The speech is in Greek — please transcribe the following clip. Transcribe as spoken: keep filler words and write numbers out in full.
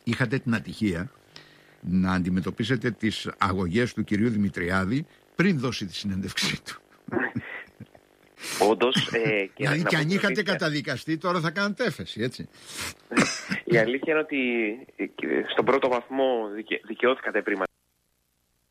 είχατε την ατυχία να αντιμετωπίσετε τις αγωγές του κυρίου Δημητριάδη πριν δώσει τη συνέντευξή του. Όντως, ε, και, δηλαδή και αν είχατε αλήθεια, καταδικαστεί τώρα θα κάνετε έφεση, έτσι. Η αλήθεια είναι ότι στον πρώτο βαθμό δικαι, δικαιώθηκα τα